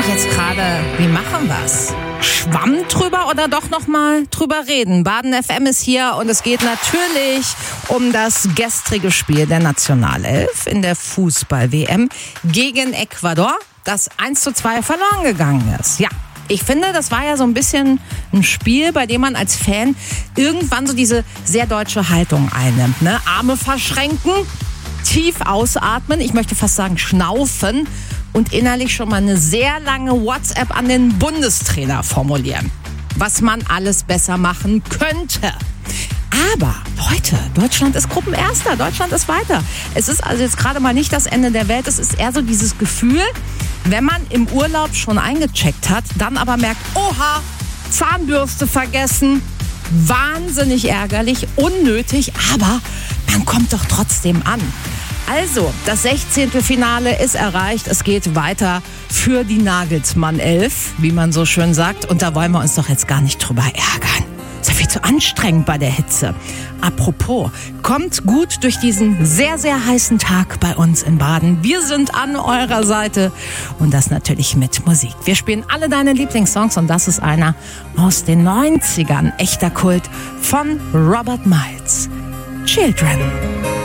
mich jetzt gerade, wie machen wir's? Schwamm drüber oder doch nochmal drüber reden? Baden FM ist hier und es geht natürlich um das gestrige Spiel der Nationalelf in der Fußball-WM gegen Ecuador, das 1:2 verloren gegangen ist. Ja, ich finde, das war ja so ein bisschen ein Spiel, bei dem man als Fan irgendwann so diese sehr deutsche Haltung einnimmt, ne? Arme verschränken, tief ausatmen, ich möchte fast sagen schnaufen und innerlich schon mal eine sehr lange WhatsApp an den Bundestrainer formulieren, was man alles besser machen könnte. Aber Leute, Deutschland ist Gruppenerster, Deutschland ist weiter. Es ist also jetzt gerade mal nicht das Ende der Welt, es ist eher so dieses Gefühl, wenn man im Urlaub schon eingecheckt hat, dann aber merkt, oha, Zahnbürste vergessen, wahnsinnig ärgerlich, unnötig, aber man kommt doch trotzdem an. Also, das 16. Finale ist erreicht. Es geht weiter für die Nagelsmann 11, wie man so schön sagt. Und da wollen wir uns doch jetzt gar nicht drüber ärgern. Ist ja viel zu anstrengend bei der Hitze. Apropos, kommt gut durch diesen sehr, sehr heißen Tag bei uns in Baden. Wir sind an eurer Seite und das natürlich mit Musik. Wir spielen alle deine Lieblingssongs und das ist einer aus den 90ern. Echter Kult von Robert Miles. Children.